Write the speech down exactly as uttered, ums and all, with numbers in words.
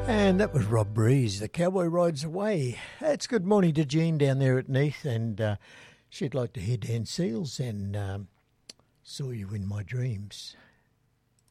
And that was Rob Breeze, The Cowboy Rides Away. It's good morning to Jean down there at Neath, and uh, she'd like to hear Dan Seals and um, Saw You in My Dreams.